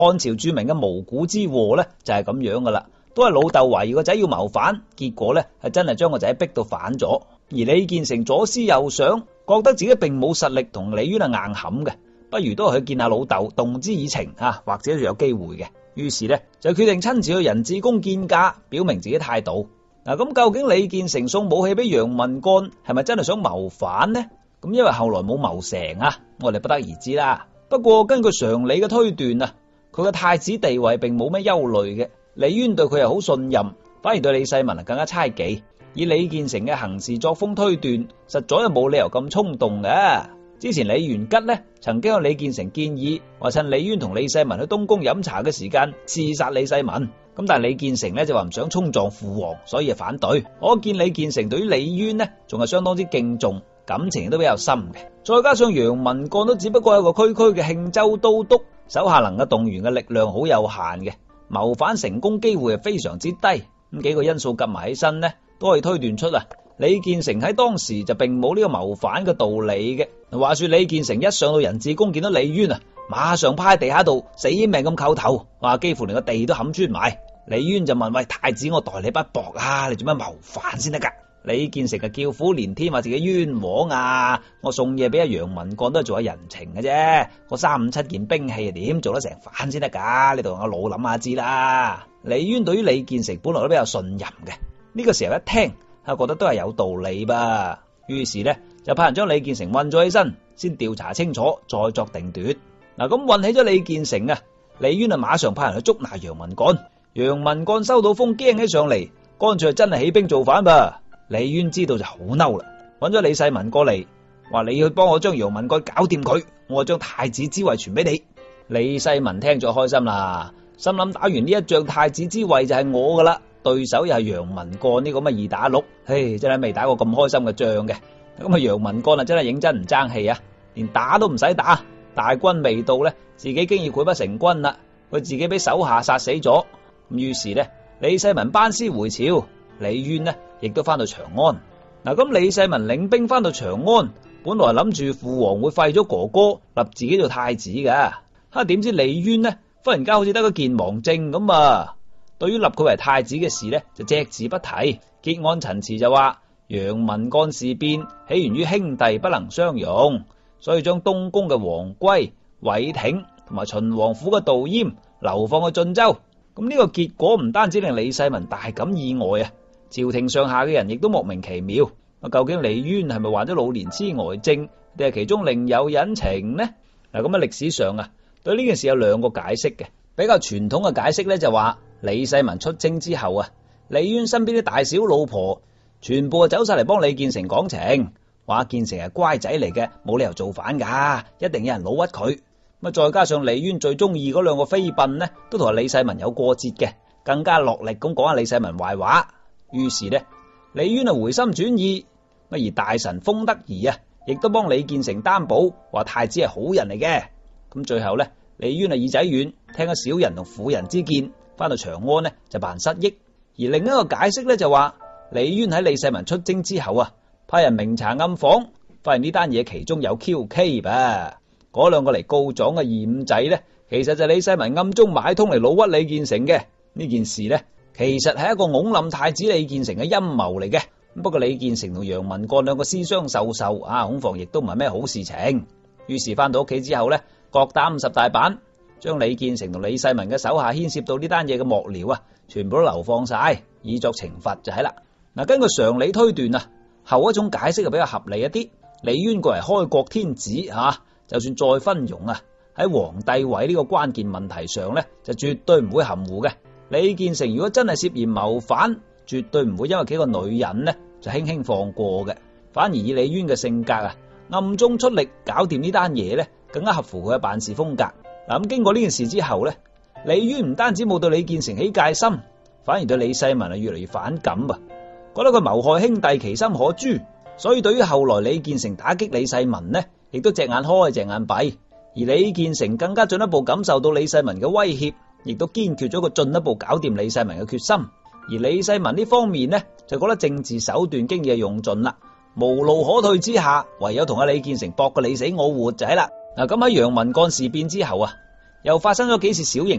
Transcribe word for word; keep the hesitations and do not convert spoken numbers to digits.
漢朝著名嘅無鼓之禍咧就係咁樣噶啦，都係老豆懷疑個仔要謀反，結果咧係真係將個仔逼到反咗。而李建成左思右想，覺得自己並冇實力同李淵係硬冚嘅，不如都係去見下老豆，動之以情啊，或者有機會嘅。於是咧就決定親自去人字宮見駕，表明自己態度。嗱，咁究竟李建成送武器俾楊文幹係咪真係想謀反呢？咁因為後來冇謀成啊，我哋不得而知啦。不過根據常理嘅推斷啊，佢嘅太子地位並冇咩憂慮嘅，李淵對佢又好信任，反而對李世民更加猜忌。以李建成嘅行事作風推斷，實在係冇理由咁衝動嘅。之前李元吉呢曾經向李建成建議，話趁李淵同李世民去東宮飲茶嘅時間刺殺李世民。咁但係李建成呢就話唔想衝撞父皇，所以係反對。可見李建成對於李淵呢仲係相當之敬重，感情都比較深嘅。再加上楊文幹都只不過係一個區區嘅慶州都督，手下能夠動員嘅力量好有限嘅，謀反成功機會係非常之低。咁幾個因素夾埋起身呢，都可以推斷出啊，李建成喺當時就並冇呢個謀反嘅道理嘅。話說李建成一上到人字宮見到李淵啊，馬上趴喺地下度死命咁叩頭，話幾乎連個地都冚穿埋。李淵就問：喂，太子，我待你不薄啊，你做咩謀反先得噶？李建成就叫苦連天，話自己冤枉啊！我送嘢俾阿楊文幹都係做下人情嘅啫，個三五七件兵器啊，點做得成反先得噶？你同我腦諗下知啦。李淵對於李建成本來都比較信任嘅，呢個時候一聽，係覺得都係有道理吧。於是呢，就派人將李建成韞咗起身，先調查清楚，再作定奪。嗱，咁韞起咗李建成啊，李淵啊馬上派人去捉拿楊文幹。楊文幹收到風驚起上嚟，乾脆真係起兵造反吧。李淵知道就好嬲啦，揾咗李世民過嚟，話你去幫我將楊文幹搞掂佢，我將太子之位傳俾你。李世民聽咗開心啦，心諗打完呢一仗太子之位就係我噶啦，對手又係楊文幹呢個咁嘅二打六，嘿，真係未打過咁開心嘅仗嘅。咁啊楊文幹啊真係認真唔爭氣啊，連打都唔使打，大軍未到呢，自己經已潰不成軍啦，佢自己俾手下殺死咗。咁於是呢，李世民班師回朝，李淵呢亦都翻到長安。嗱，咁李世民領兵翻到長安，本來諗住父皇會廢咗哥哥，立自己做太子嘅。哈，點知李淵呢忽然間好似得個健忘症咁啊！對於立佢為太子嘅事呢，就隻字不提。結案陳詞就話楊文幹事變起源於兄弟不能相容，所以將東宮嘅王圭、韋挺同埋秦王府嘅杜淹流放去晉州。咁呢個結果唔單止令李世民大感意外啊，朝廷上下嘅人亦都莫名其妙。究竟李淵係咪患咗老年痴呆症，定係其中另有隱情呢？嗱，咁喺歷史上啊，對呢件事有兩個解釋嘅。比較傳統嘅解釋咧就話，李世民出征之後啊，李淵身邊啲大小老婆全部走晒嚟幫李建成講情，話建成係乖仔嚟嘅，冇理由造反噶，一定有人老屈佢。咁再加上李淵最中意嗰兩個妃嬪呢，都同李世民有過節嘅，更加落力咁講下李世民壞話。於是呢，李淵啊回心轉意，而大臣封德儀啊，亦都幫李建成擔保，話太子係好人嚟嘅。咁最後呢，李淵啊耳仔軟，聽咗小人同婦人之見，翻到長安呢就扮失憶。而另一個解釋呢，就話，李淵喺李世民出征之後啊，派人明查暗訪，發現呢單嘢其中有 Q K 吧。嗰兩個嚟告狀嘅二五仔呢，其實就係李世民暗中買通嚟老屈李建成嘅。呢件事呢，其實係一個拱冧太子李建成嘅陰謀嚟嘅。不過李建成同楊文幹兩個私相授受啊，恐防亦都唔係咩好事情。於是翻到屋企之後呢，各打五十大板，將李建成同李世民嘅手下牽涉到呢單嘢嘅幕僚啊，全部都流放晒，以作懲罰就係啦。嗱，根據常理推斷啊，後一種解釋就比較合理一啲。李淵過嚟開國天子吓。啊就算再昏庸啊，喺皇帝位呢個關鍵問題上呢，就絕對唔會含糊嘅。李建成如果真係涉嫌謀反，絕對唔會因為幾個女人呢就輕輕放過嘅。反而以李淵嘅性格啊，暗中出力搞掂呢單嘢呢，更加合乎佢嘅辦事風格。嗱，咁經過呢件事之後呢，李淵唔單止冇對李建成起戒心，反而對李世民啊越嚟越反感啊，覺得佢謀害兄弟其心可誅。所以對於後來李建成打擊李世民呢，亦都隻眼開隻眼閉，而李建成更加進一步感受到李世民嘅威脅，亦都堅決咗個進一步搞掂李世民嘅決心。而李世民呢方面呢，就覺得政治手段經已用盡啦，無路可退之下，唯有同阿李建成搏個你死我活就係啦。嗱，咁喺楊文幹事變之後啊，又發生咗幾次小型